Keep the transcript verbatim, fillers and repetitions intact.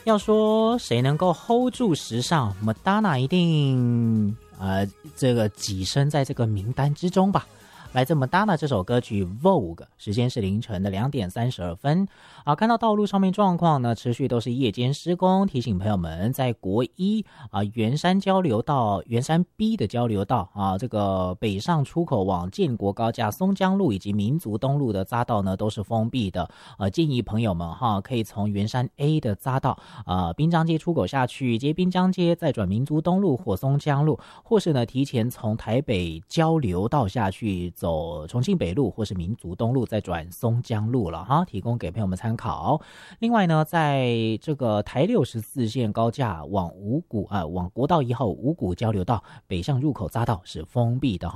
要说谁能够 hold 住时尚 ，Madonna 一定呃这个跻身在这个名单之中吧。来自 Madonna 这首歌曲 Vogue， 时间是凌晨的两点三十二分。啊，看到道路上面状况呢，持续都是夜间施工，提醒朋友们在国一啊圆山交流道、圆山 B 的交流道啊，这个北上出口往建国高架、松江路以及民族东路的匝道呢都是封闭的。呃，建议朋友们哈可以从圆山 A 的匝道啊滨江街出口下去，接滨江街再转民族东路或松江路，或是呢提前从台北交流道下去。走重庆北路或是民族东路再转松江路了哈，提供给朋友们参考。另外呢，在这个台六十四线高架往五股啊、呃、往国道一号五股交流道北向入口匝道是封闭的。